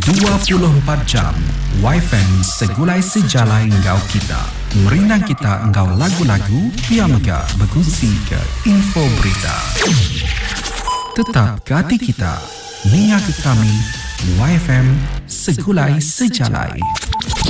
24 jam YFM segulai sejalai engkau kita. Merindang kita engkau lagu-lagu, biar megah berkongsi ke info berita. Tetap ke hati kita, niat kami YFM segulai sejalai.